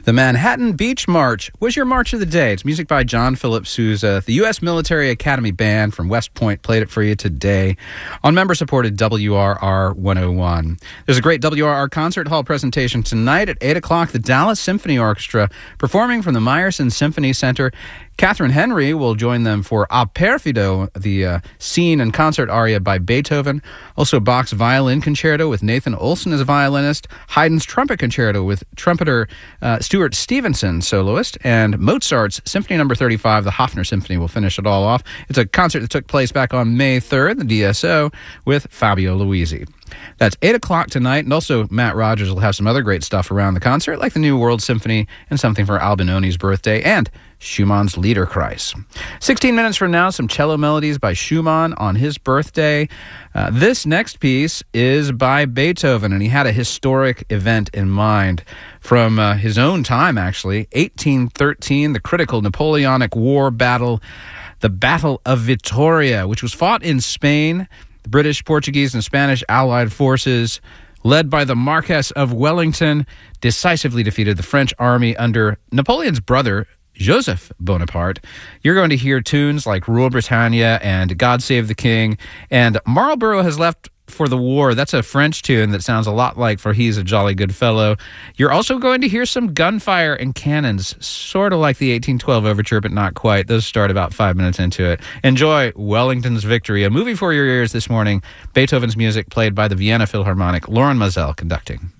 The Manhattan Beach March was your march of the day. It's music by John Philip Sousa. The U.S. Military Academy Band from West Point played it for you today on member-supported WRR 101. There's a great WRR concert hall presentation tonight at 8 o'clock. The Dallas Symphony Orchestra performing from the Meyerson Symphony Center. Catherine Henry will join them for A Perfido, the scene and concert aria by Beethoven. Also Bach's Violin Concerto with Nathan Olson as a violinist. Haydn's Trumpet Concerto with trumpeter Stuart Stevenson, soloist. And Mozart's Symphony No. 35, the Hofner Symphony, will finish it all off. It's a concert that took place back on May 3rd, the DSO, with Fabio Luisi. That's 8 o'clock tonight, and also Matt Rogers will have some other great stuff around the concert, like the new World Symphony and something for Albinoni's birthday, and Schumann's Liederkreis. 16 minutes from now, some cello melodies by Schumann on his birthday. This next piece is by Beethoven, and he had a historic event in mind from his own time, actually. 1813, the critical Napoleonic War battle, the Battle of Vittoria, which was fought in Spain. The British, Portuguese, and Spanish allied forces, led by the Marquess of Wellington, decisively defeated the French army under Napoleon's brother, Joseph Bonaparte. You're going to hear tunes like Rule Britannia and God Save the King, and Marlborough Has Left for the War. That's a French tune that sounds a lot like For He's a Jolly Good Fellow. You're also going to hear some gunfire and cannons, sort of like the 1812 Overture, but not quite. Those start about 5 minutes into it. Enjoy Wellington's Victory, a movie for your ears this morning. Beethoven's music played by the Vienna Philharmonic. Loren Mazel conducting.